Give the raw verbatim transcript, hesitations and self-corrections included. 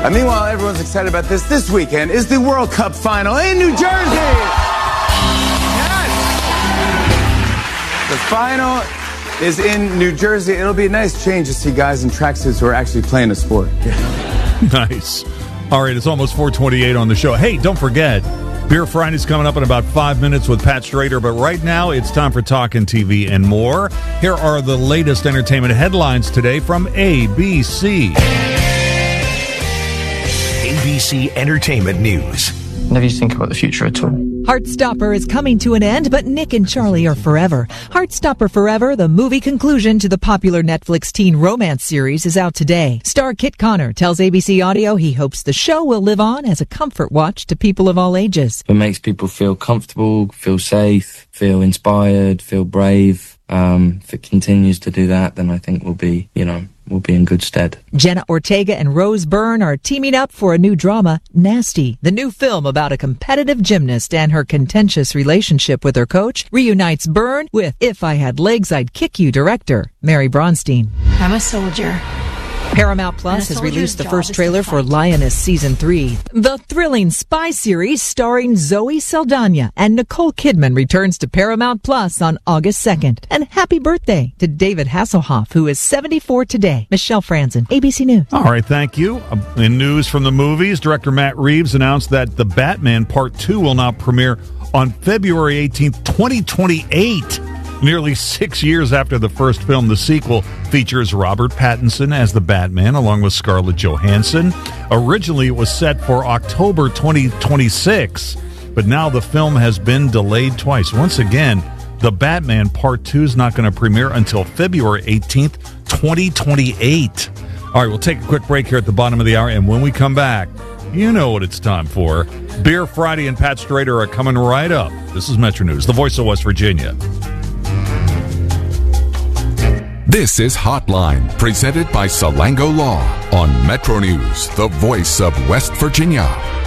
Uh, meanwhile, everyone's excited about this. This weekend is the World Cup final in New Jersey. Yes. The final is in New Jersey. It'll be a nice change to see guys in tracksuits who are actually playing a sport. Nice. All right, it's almost four twenty-eight on the show. Hey, don't forget, Beer Friday's coming up in about five minutes with Pat Strader, but right now it's time for Talkin' T V and more. Here are the latest entertainment headlines today from A B C. A B C Entertainment News. Never used to think about the future at all. Heartstopper is coming to an end, but Nick and Charlie are forever. Heartstopper Forever, the movie conclusion to the popular Netflix teen romance series, is out today. Star Kit Connor tells A B C Audio he hopes the show will live on as a comfort watch to people of all ages. It makes people feel comfortable, feel safe, feel inspired, feel brave. Um, if it continues to do that, then I think we'll be, you know, we'll be in good stead. Jenna Ortega and Rose Byrne are teaming up for a new drama, Nasty. The new film about a competitive gymnast and her contentious relationship with her coach reunites Byrne with If I Had Legs, I'd Kick You director Mary Bronstein. I'm a soldier. Paramount Plus has released the first trailer for Lioness Season three. The thrilling spy series starring Zoe Saldana and Nicole Kidman returns to Paramount Plus on August second. And happy birthday to David Hasselhoff, who is seventy-four today. Michelle Franzen, A B C News. All right, thank you. In news from the movies, director Matt Reeves announced that The Batman Part two will now premiere on February eighteenth, twenty twenty-eight. Nearly six years after the first film, the sequel features Robert Pattinson as the Batman along with Scarlett Johansson. Originally, it was set for October twenty twenty-six, but now the film has been delayed twice. Once again, The Batman Part two is not going to premiere until February eighteenth, twenty twenty-eight. All right, we'll take a quick break here at the bottom of the hour, and when we come back, you know what it's time for. Beer Friday and Pat Strader are coming right up. This is Metro News, the voice of West Virginia. This is Hotline, presented by Salango Law on Metro News, the voice of West Virginia.